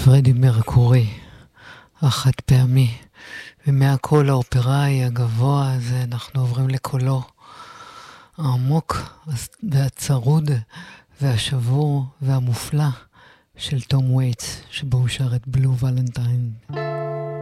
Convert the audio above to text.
פרדי מרקורי, החד פעמי, ומהקול האופראי הגבוה הזה אנחנו עוברים לקולו העמוק והצרוד והשבור והמופלא של תום וייטס, שבו הוא שר את בלו ולנטיין.